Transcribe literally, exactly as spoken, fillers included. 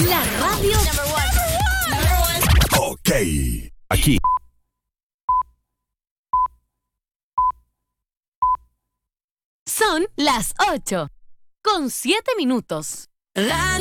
La radio. Ok. Aquí. Son las ocho, con siete minutos. La